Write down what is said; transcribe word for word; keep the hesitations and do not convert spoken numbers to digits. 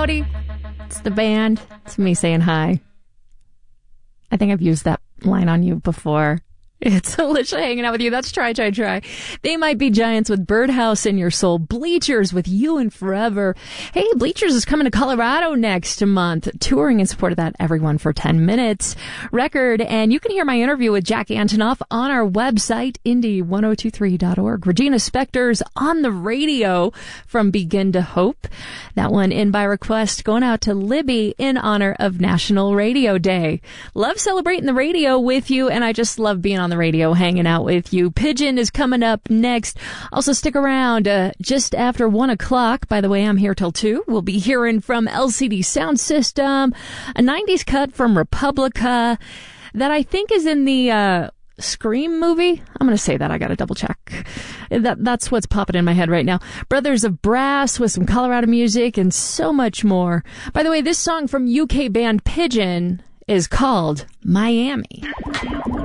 howdy. It's the band. It's me saying hi. I think I've used that line on you before. It's Alicia hanging out with you. That's Try, Try, Try. They Might Be Giants with Birdhouse in Your Soul. Bleachers with You and Forever. Hey, Bleachers is coming to Colorado next month, touring in support of that Everyone for ten minutes record. And you can hear my interview with Jack Antonoff on our website, indie ten twenty-three dot org. Regina Spektor's On the Radio from Begin to Hope. That one in by request, going out to Libby in honor of National Radio Day. Love celebrating the radio with you, and I just love being on the radio hanging out with you. Pigeon is coming up next. Also stick around uh, just after one o'clock. By the way, I'm here till two. We'll be hearing from L C D Sound System, a nineties cut from Republica that I think is in the uh Scream movie. I'm going to say that. I got to double check. That That's what's popping in my head right now. Brothers of Brass with some Colorado music and so much more. By the way, this song from U K band Pigeon is called Miami.